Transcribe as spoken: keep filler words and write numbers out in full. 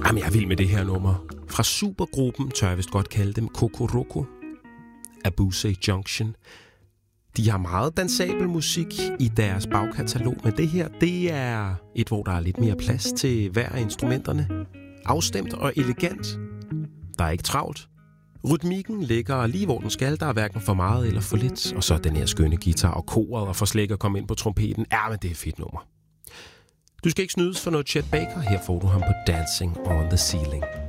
Jamen, jeg er vild med det her nummer. Fra supergruppen, tør jeg vist godt kalde dem, Kokoroko. Abuse Junction. De har meget dansabel musik i deres bagkatalog, men det her, det er et, hvor der er lidt mere plads til hver af instrumenterne. Afstemt og elegant. Der er ikke travlt. Rytmikken ligger lige, hvor den skal. Der er hverken for meget eller for lidt. Og så den her skønne guitar og koret, og for slet ikke at komme ind på trompeten. Ja, men det er et fedt nummer. Du skal ikke snydes for noget Chet Baker. Her får du ham på Dancing on the Ceiling.